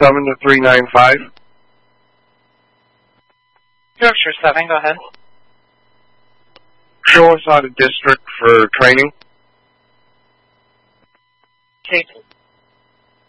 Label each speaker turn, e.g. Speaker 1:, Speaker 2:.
Speaker 1: 395.
Speaker 2: Yorkshire 7, go ahead.
Speaker 1: Show us out of district for training.
Speaker 2: Kate